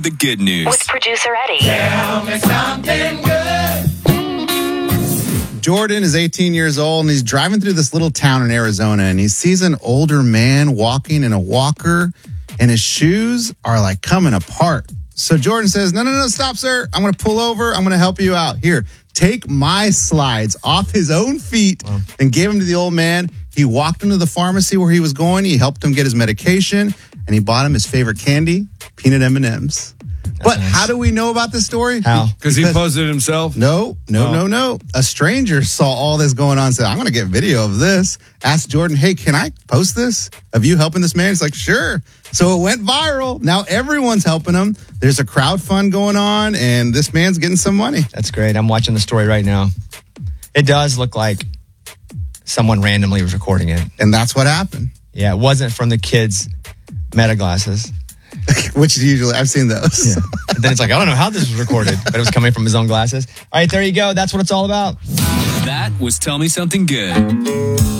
The good news. With producer Eddie. Tell me something good. Jordan is 18 years old, and he's driving through this little town in Arizona, and he sees an older man walking in a walker, and his shoes are like coming apart. So Jordan says, no, stop, sir. I'm going to pull over. I'm going to help you out. Here, take my slides off his own feet and gave them to the old man. He walked him to the pharmacy where he was going. He helped him get his medication, and he bought him his favorite candy, peanut M&Ms. But nice. How do we know about this story? How? Because he posted it himself? No. A stranger saw all this going on and said, I'm going to get video of this. Asked Jordan, hey, can I post this of you helping this man? He's like, sure. So it went viral. Now everyone's helping him. There's a crowd fund going on, and this man's getting some money. That's great. I'm watching the story right now. It does look like someone randomly was recording it. And that's what happened. Yeah, it wasn't from the kids' meta glasses. Which usually, I've seen those. Yeah. And then it's like, I don't know how this was recorded, but it was coming from his own glasses. All right, there you go. That's what it's all about. That was Tell Me Something Good.